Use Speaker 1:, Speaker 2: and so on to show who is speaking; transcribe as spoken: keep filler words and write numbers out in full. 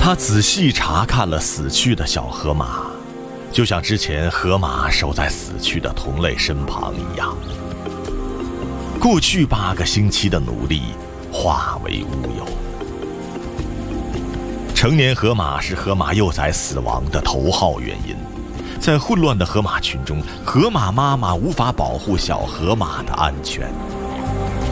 Speaker 1: 他仔细查看了死去的小河马，就像之前河马守在死去的同类身旁一样。过去八个星期的努力化为乌有。成年河马是河马幼崽死亡的头号原因。在混乱的河马群中，河马妈妈无法保护小河马的安全。